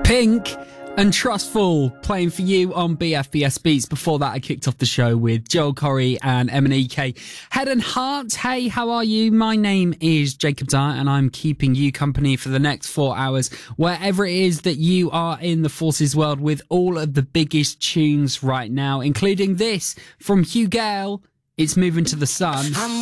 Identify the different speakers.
Speaker 1: Pink and Trustful playing for you on BFBS Beats. Before that, I kicked off the show with Joel Corry and M&EK. Head and Heart, hey, how are you? My name is Jacob Dyer and I'm keeping you company for the next 4 hours, wherever it is that you are in the Forces world, with all of the biggest tunes right now, including this from Hugh Gale. It's Moving to the Sun.